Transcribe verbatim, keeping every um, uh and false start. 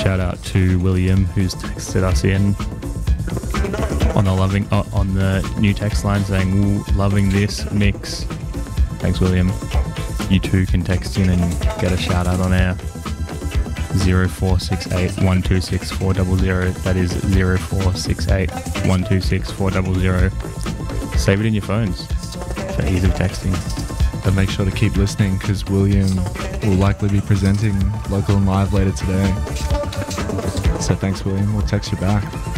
shout out to William, who's texted us in on the loving uh, on the new text line saying, "Ooh, loving this mix." Thanks, William. You too can text in and get a shout out on air. zero four six eight, one two six, four zero zero. That is zero four six eight, one two six, four zero zero. Save it in your phones for ease of texting. And make sure to keep listening because William will likely be presenting Local and Live later today. So thanks, William. We'll text you back.